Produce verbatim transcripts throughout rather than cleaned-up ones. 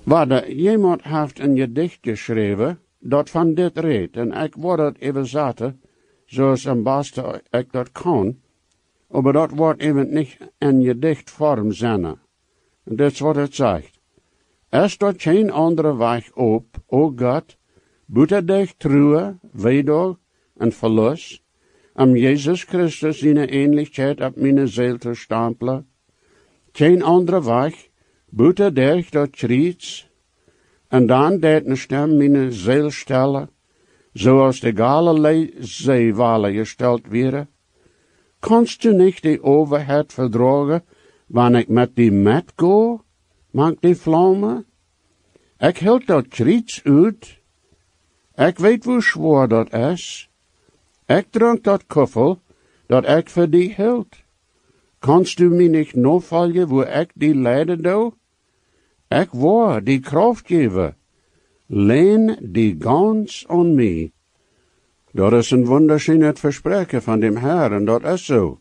Waar iemand heeft een gedicht geschreven, dat van dit reed, en ik word het even zaten, zoals een beste ik dat kan, maar dat wordt even niet in gedichtvorm zinnen. En dat is wat het zegt. Er staat geen andere weg op, o God, buiten dich true, weder en verlust, om Jezus Christus zijn ähnlichkeit op mijn ziel te stempelen. Geen andere weg, buiten dich dat schreeuwt, en dan deed een stem mijn ziel stellen, zoals de Galilei zeewalen gesteld werden. Kannst du nicht die overheid verdragen, wanneer ik met die met go, mank die vlammen? Ik hield dat schreeuwt uit. Ik weet hoe zwaar dat is. Ik dronk dat kuffel, dat ik voor die hield. Kannst du mij niet navolgen, wo ik die leiden doe? Ik wou die kracht geven. Leen die gans aan mij. Dat is een wunderschön verspreken van dem Herr, en dat is zo.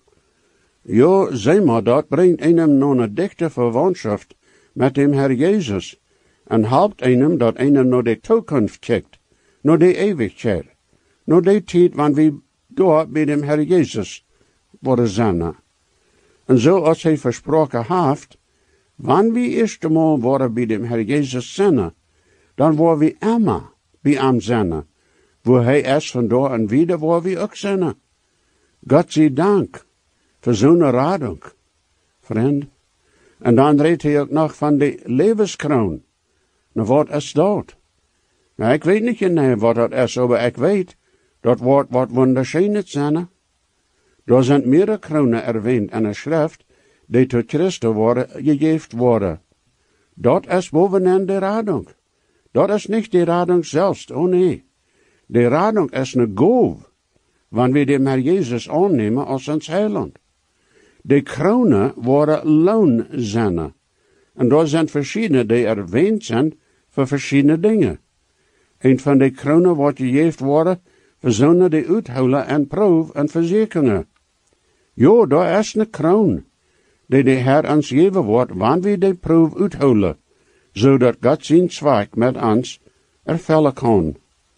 Jo, zeg maar, dat brengt einem nog een dichte verwantschap met dem Herr Jezus, en helpt einem dat einem naar de toekomst kijkt, naar de eeuwigheid, naar de tijd wanneer we door bij dem Herr Jezus worden zijn. En zo als hij versproken heeft, wanneer we eerst eenmaal worden bij dem Herr Jezus zijn, dan worden we immer bij hem zijn, wo hij is vandaar en wieder waar we ook zijn. God zij dank voor zo'n radung, vriend. En dan redt hij ook nog van de levenskroon. Nou, wat is dat? Nou, ik weet niet genau wat dat is, maar ik weet, dat wordt wat wunderschön zijn. Daar zijn meerdere kronen erwähnt in de schrift, die tot Christus worden gegeven worden. Dat is bovenin de radung. Dat is niet de radung zelfs, oh nee. De radung is een goof, wanneer we de Herr Jezus aannemen als ons heiland. De kronen worden loonzinnen. En daar zijn verschillende die erwähnt zijn voor verschillende dingen. Een van de kronen wordt gegeven worden voor zonen die uithouden en proef en verzekeringen. Jo, daar is een kroon, die de Herr ons geven wordt, wanneer we de proef uithouden, zodat God zijn zwak met ons ervullen kan.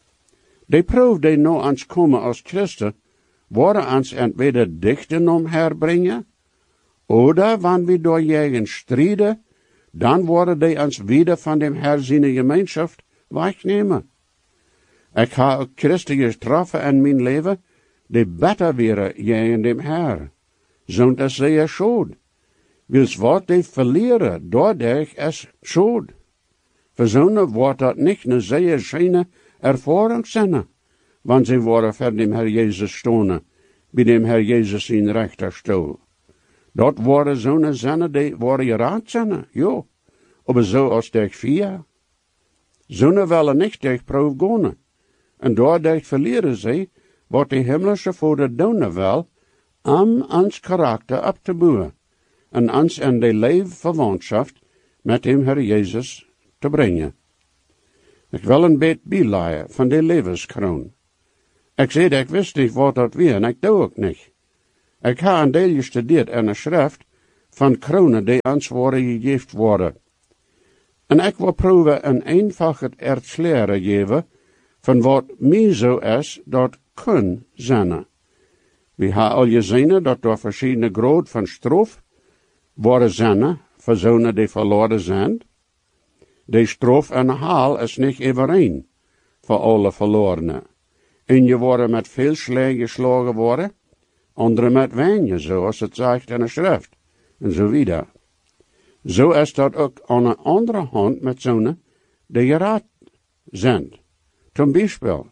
De proef die nou ons komen als Christen, worden ons entweder dichten omherbrengen, oder wanneer we door jegen strijden, dan worden die ons wieder van dem Herr zijn gemeenschap wegnemen. Ik heb ook Christen getroffen in mijn leven, die beter waren jegen dem Herr. Zond is zeer schuld. Wils wat die verlieren, doordat is schuld. Voor zo'n wordt dat niet een zeer schöne ervaring zijn, want ze worden voor dem Herr Jezus stonen, bij dem Herr Jezus in rechterstoel. Dat worden zo'n zinnen die worden geraad zijn, jo. Maar zo als dich vier. Zo'n willen niet dich proef gaan. En doordat verlieren ze, wat de hemelse Vader doen wil, om ons karakter op te bouwen. En ons in de leefverwantschap met dem Herr Jezus te brengen. Ik wil een beetje bijleiden van de levenskroon. Ik zei dat ik wist niet wat dat weer, en ik doe ook niet. Ik heb een deel gestudeerd in de schrift van kronen die ons worden gegeven worden. En ik wil proberen een eenvoudig erklaren geven van wat mij zo is dat kan zijn. We hebben al gezien dat door verschillende graden van straf worden zijn voor zonen die verloren zijn. De straf en haal is niet iedereen voor alle verlorenen. En je worden met veel slaan geslagen worden, anderen met weinig, zoals het zegt in de schrift, en zo wieder. Zo is dat ook aan een andere hand met zonen die geraad zijn. Zum Beispiel,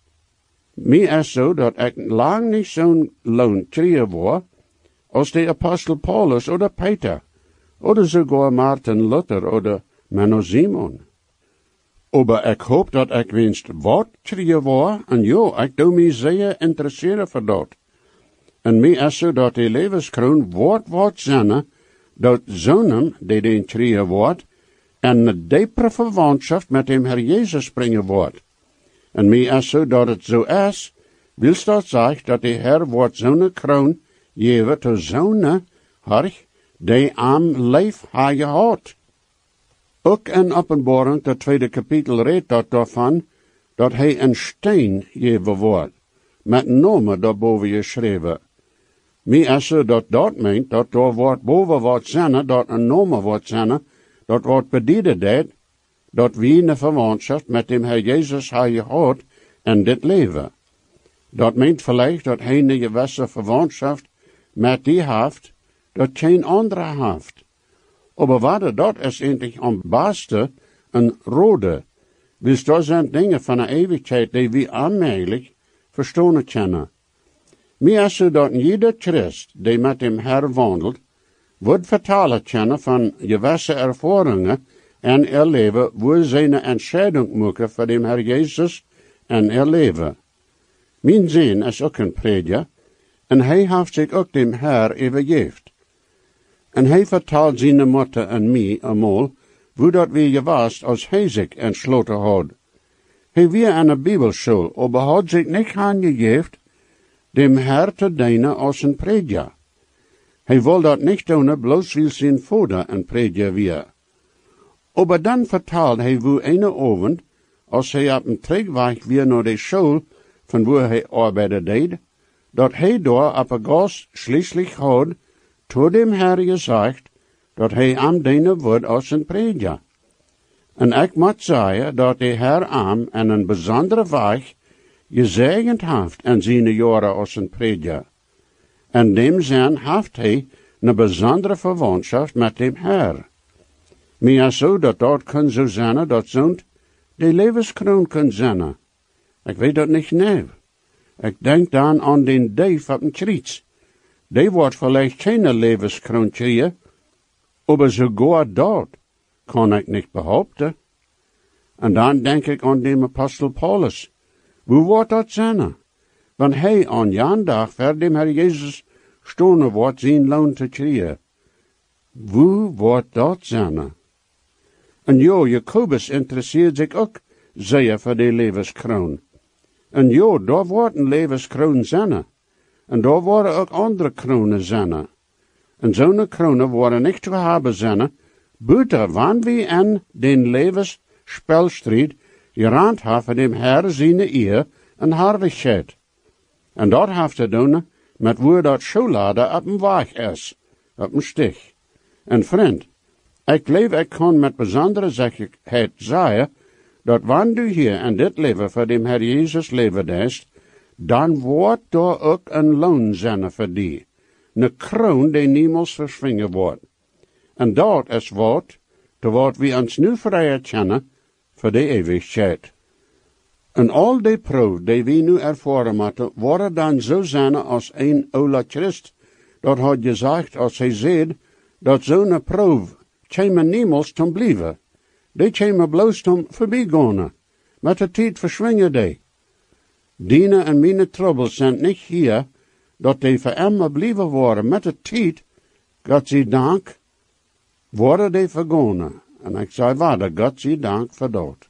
mij is zo dat ik lang niet zo'n loontrier was als de apostel Paulus oder Peter, oder sogar Martin Luther oder Menno Simon. Aber ik hoop dat ik winst wat trier was, en jo, ik doe mij zeer interesseren voor dat. En mij is zo dat de levenskroon wordt wat zijn, dat zonen die den trier wordt, en een diepere verwantschap met dem Herr Jezus springen wordt. En mij is zo dat het zo is, wil dat zeggen dat de Heer wordt zo'n kroon geven te zo'n harg die aan leef ha gehad. Ook in Openbaring, het tweede kapitel, redt dat daarvan, dat hij een steen geven wordt, met namen daarboven geschreven. Mij als dat dat meent, dat daar wordt boven wordt zijn, dat een naam wordt zijn, dat wordt bedienen dat, dat wie een verwantschap met dem Herr Jezus hij gehad in dit leven. Dat meent vielleicht dat hij een gewisse verwantschap met die heeft, dat geen andere heeft. Aber wat dat is eigenlijk am beste een rode. Dus dat zijn dingen van de eeuwigheid die we aanmerkelijk verstaan kennen. Mij als dat jeder Christ die met dem Herr wandelt, wordt vertalen kennen van gewisse ervaringen en erleven, wo zijn entscheiding maken voor dem Herr Jezus en erleven. Mijn zin is ook een prediker, en hij heeft zich ook dem Herr overgeeft. En hij vertelt zijn moeder en mij eenmaal, hoe dat we gewas als hij zich entsloten had. Hij weer aan de Bibelschool, aber had zich niet aangegeven, dem Herr te dienen als een prediker. Hij wil dat niet doen, bloos wil zijn vader een prediker weer. Aber dan vertelt hij hoe ene avond, als hij op een terugweg weer naar de school, van waar hij arbeiden deed, dat hij daar op een gast schließlich had, tot dem Herr gezegd, dat hij am dienen wordt als een prediker. En ik moet zeggen, dat de Herr am en een bijzondere weg gezegend heeft in zijn jaren als een prediker. En dem zin heeft hij een bijzondere verwantschap met dem Herr. Meer zo dat dat kan zo zijn, dat zo'n de levenskroon kan zijn. Ik weet dat niet nee. Ik denk dan aan den duif op een kriets. Die wordt vielleicht geen levenskroon krijgen, aber sogar dat kan ik niet behaupten. En dan denk ik aan de apostel Paulus. Hoe wordt dat zijn? Want hij aan jan dag voor dem Herr Jezus stonen wordt zijn loon te krijgen. Hoe wordt dat zijn? En jo, Jacobus interesseert zich ook zeer voor de levenskroon. En jo, daar wordt een levenskroon zijn. En daar worden ook andere kronen zijn. En zo'n kronen worden niet te hebben zijn, buiten wanneer we in den levensspelstrijd gerand hebben dem Herr zijn eer en herrlichheid. En dat heeft te doen met waar dat schoolader op een weg is, op een stich. En vriend, ik leef, ik kan met bijzondere zekerheid zeggen, dat wanneer du hier in dit leven voor dem Herr Jezus leven deest, dan wordt daar ook een loon zijn voor die. Een kroon die niemals verswingen wordt. En dat is wat, te wat we ons nu vrijheid kennen, voor de eeuwigheid. En al die proef die we nu ervaren moeten, worden dan zo zijn als een oude Christ, dat had gezegd als hij zei, dat zo'n proef komen niemals te blijven. Die komen bloos te voorbijgaan. Met de tijd verswingen die. Dine en mijn troubles zijn niet hier, dat die voor immer blijven worden. Met de tijd, God zij dank, worden die vergonnen. En ik zei, waarde, God zij dank voor dat.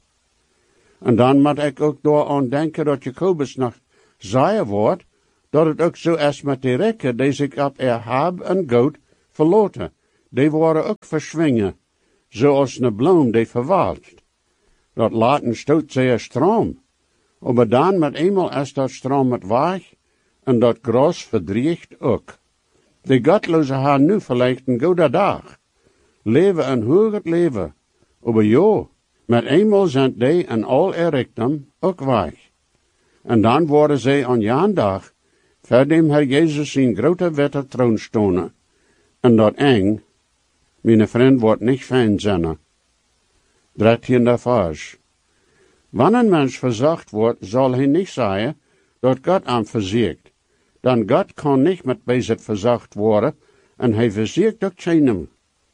En dan moet ik ook door aan denken dat Jacobus nog zei wordt, dat het ook zo is met die rekken die zich op erhab en goud verloten. Die worden ook verswingen, zoals een bloem die verwaalt. Dat laten stoot zeer stroom. Maar dan met eenmaal is dat stroom met weg, en dat gras verdriegt ook. De godloze hebben nu vielleicht een goede dag. Leven een hoger leven. Maar ja, met eenmaal zijn die en al er rijkdom ook weg. En dan worden zij aan jan dag, voor dem Herr Jezus zijn grote witte troon stonen. En dat eng, mijn vriend, wordt niet fijn zijn. dertiende vers. Wanneer een mens verzacht wordt, zal hij niet zeggen, dat God hem verziekt. Dan God kan niet met bezit verzacht worden, en hij verziekt ook geen.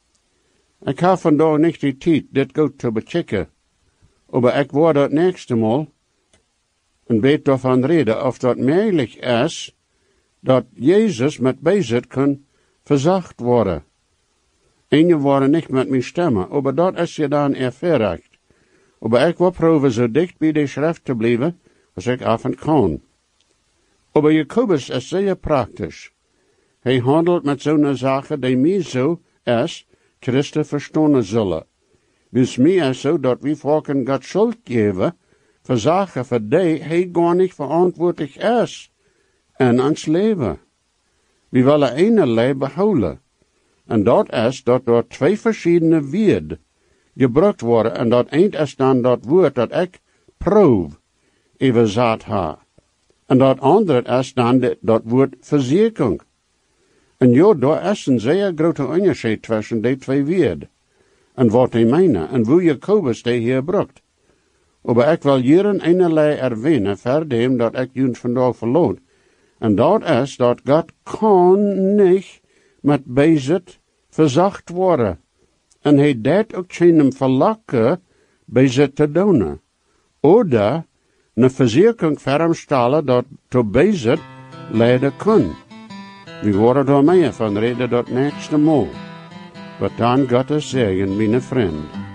Ik heb vandaag niet die tijd, dit goed te bechecken. Maar ik word het nächste Mal een beetje daarvan reden, of dat mogelijk is, dat Jezus met bezit kan verzacht worden. En je worden niet met mijn stemmen, maar dat is je dan erverrecht. Maar ik wil proberen zo dicht bij de schrift te blijven, als ik af en kan. Maar Jacobus is zeer praktisch. Hij handelt met zo'n zaken die mij zo is, Christen verstaan zullen. Bis mir is zo dat we volken God schuld geven, voor zaken voor die hij gar niet verantwoordelijk is, en ons leven. We willen een leven houden. En dat is dat door twee verschillende woorden gebruikt worden, en dat een is dan dat woord dat ik proef, even zat ha. En dat andere is dan de, dat woord verzekering. En ja, daar is een zeer grote onderscheid tussen die twee woorden. En wat hij meinen, en hoe Jacobus die hier gebruikt. Maar ik wil hier een eenerlei erwähnen, voor dem dat ik jullie vandaag verloot. En dat is dat God kan niet met bezit verzacht worden. En hij deed ook geen verlakken bezit te doen. Oder een verzekering voor hem stellen dat te bezit leiden kan. We worden daar meer van reden dat nächste Mal. Wat dan Gottes zegen, mijn vriend.